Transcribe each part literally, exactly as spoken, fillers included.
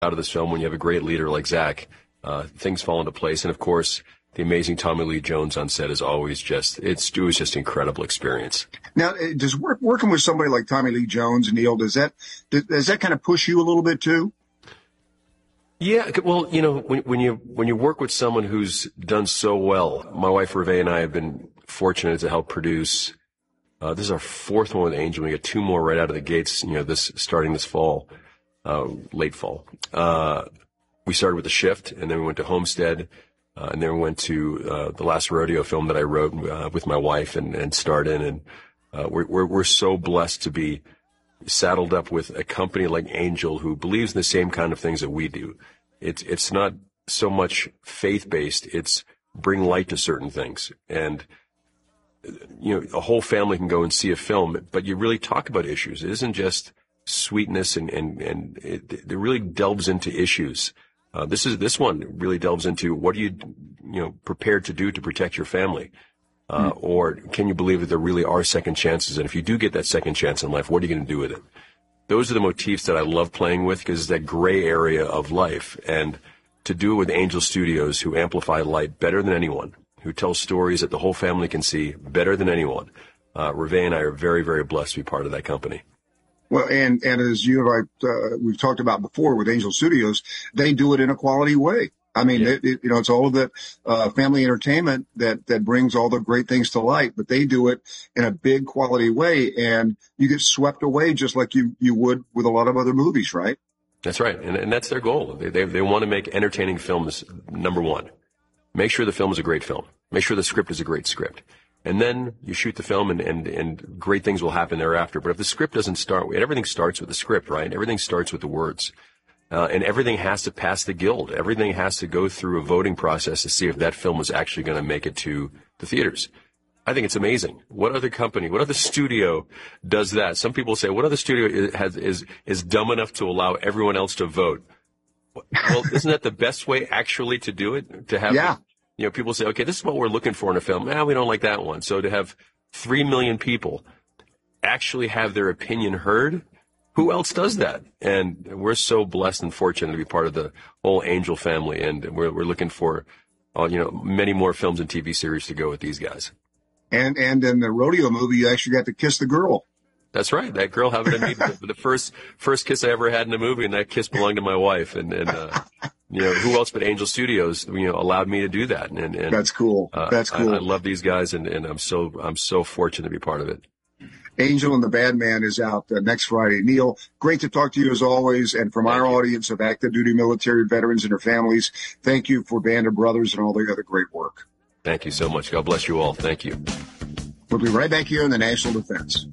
out of this film when you have a great leader like Zach. Uh, things fall into place. And, of course, the amazing Tommy Lee Jones on set is always just, it's, it was just an incredible experience. Now, does work, working with somebody like Tommy Lee Jones, Neil, does that, does, does that kind of push you a little bit too? Yeah, well, you know, when, when you, when you work with someone who's done so well, my wife Reve and I have been fortunate to help produce, uh, this is our fourth one with Angel. We got two more right out of the gates, you know, this, starting this fall. Uh, late fall. Uh, we started with The Shift, and then we went to Homestead, uh, and then we went to uh, the last rodeo film that I wrote uh, with my wife and, and starred in. And uh, we're, we're we're so blessed to be saddled up with a company like Angel who believes in the same kind of things that we do. It's it's not so much faith based; it's bring light to certain things. And you know, a whole family can go and see a film, but you really talk about issues. It isn't just sweetness, and, and, and it, it really delves into issues. Uh, this is, this one really delves into what are you, you know, prepared to do to protect your family? Uh, mm. Or can you believe that there really are second chances? And if you do get that second chance in life, what are you going to do with it? Those are the motifs that I love playing with because it's that gray area of life. And to do it with Angel Studios, who amplify light better than anyone, who tell stories that the whole family can see better than anyone. Uh, Reve and I are very, very blessed to be part of that company. Well, and, and as you and I, uh, we've talked about before with Angel Studios, they do it in a quality way. I mean, yeah. it, it, you know, it's all of the, uh, family entertainment that, that brings all the great things to light, but they do it in a big quality way, and you get swept away just like you, you would with a lot of other movies, right? That's right. And, and that's their goal. They, they, they want to make entertaining films, number one. Make sure the film is a great film. Make sure the script is a great script. And then you shoot the film, and, and, and great things will happen thereafter. But if the script doesn't start, everything starts with the script, right? Everything starts with the words. Uh, and everything has to pass the guild. Everything has to go through a voting process to see if that film is actually going to make it to the theaters. I think it's amazing. What other company, what other studio does that? Some people say, what other studio has, is, is dumb enough to allow everyone else to vote? Well, isn't that the best way actually to do it? To have, yeah. You know, people say, okay, this is what we're looking for in a film. Nah, we don't like that one. So to have three million people actually have their opinion heard, who else does that? And we're so blessed and fortunate to be part of the whole Angel family. And we're, we're looking for, uh, you know, many more films and T V series to go with these guys. And, and in the rodeo movie, you actually got to kiss the girl. That's right. That girl happened to me the, the first, first kiss I ever had in a movie, and that kiss belonged to my wife. And, and, uh, you know, who else but Angel Studios, you know, allowed me to do that. And, and that's cool. Uh, that's cool. I, I love these guys, and, and I'm so, I'm so fortunate to be part of it. Angel and the Bad Man is out uh, next Friday. Neil, great to talk to you as always. And from Thank our you. audience of active duty military veterans and their families, thank you for Band of Brothers and all the other great work. Thank you so much. God bless you all. Thank you. We'll be right back here in the National Defense.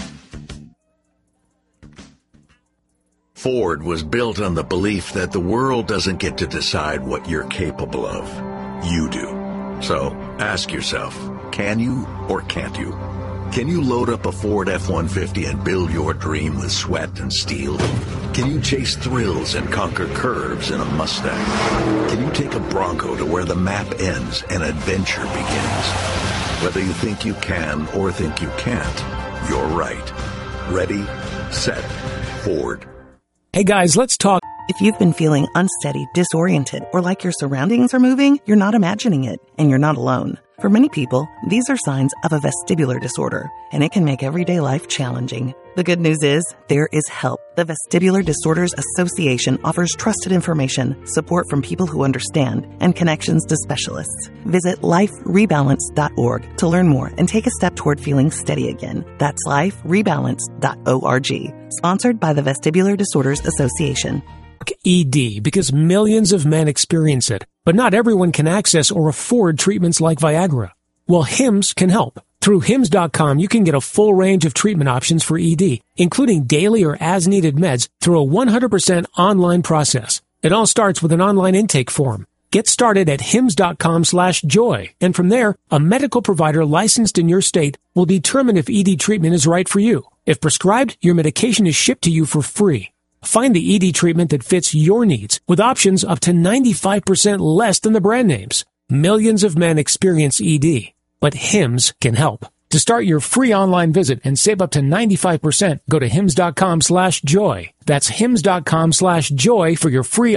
Ford was built on the belief that the world doesn't get to decide what you're capable of. You do. So ask yourself, can you or can't you? Can you load up a Ford F one fifty and build your dream with sweat and steel? Can you chase thrills and conquer curves in a Mustang? Can you take a Bronco to where the map ends and adventure begins? Whether you think you can or think you can't, you're right. Ready, set, Ford. Hey guys, let's talk. If you've been feeling unsteady, disoriented, or like your surroundings are moving, you're not imagining it, and you're not alone. For many people, these are signs of a vestibular disorder, and it can make everyday life challenging. The good news is, there is help. The Vestibular Disorders Association offers trusted information, support from people who understand, and connections to specialists. Visit life rebalance dot org to learn more and take a step toward feeling steady again. That's life rebalance dot org. Sponsored by the Vestibular Disorders Association. E D because millions of men experience it, but not everyone can access or afford treatments like Viagra. Well, Hims can help. Through Hims dot com, you can get a full range of treatment options for E D, including daily or as-needed meds through a one hundred percent online process. It all starts with an online intake form. Get started at Hims dot com slash joy, and from there, a medical provider licensed in your state will determine if E D treatment is right for you. If prescribed, your medication is shipped to you for free. Find the E D treatment that fits your needs with options up to ninety-five percent less than the brand names. Millions of men experience E D, but Hims can help. To start your free online visit and save up to ninety-five percent, go to hims dot com slash joy. That's hims dot com slash joy for your free